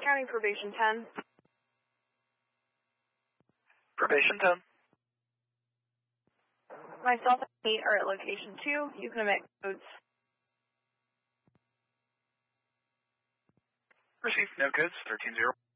County, probation 10. Probation 10. Myself and 8 are at location 2. You can emit codes. Received. No codes. 13-0.